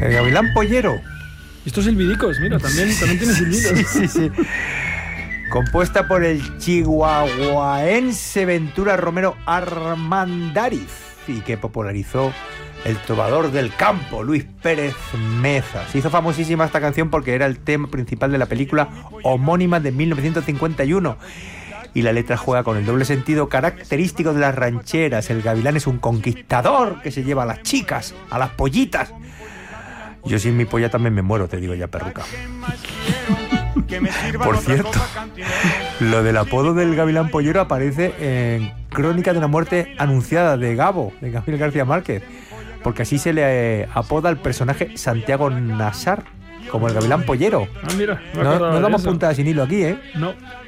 El Gavilán Pollero. Estos silbidicos, mira, también tiene silbidos. Sí. Compuesta por el chihuahuaense Ventura Romero Armandariz y que popularizó el trovador del campo, Luis Pérez Meza. Se hizo famosísima esta canción porque era el tema principal de la película homónima de 1951. Y la letra juega con el doble sentido característico de las rancheras. El gavilán es un conquistador que se lleva a las chicas, a las pollitas. Yo sin mi polla también me muero, te digo ya, perruca. Por cierto, lo del apodo del gavilán pollero aparece en Crónica de una muerte anunciada de Gabo, de Gabriel García Márquez, porque así se le apoda al personaje Santiago Nassar, como el gavilán pollero. Ah, mira, no damos puntadas sin hilo aquí, ¿eh? No.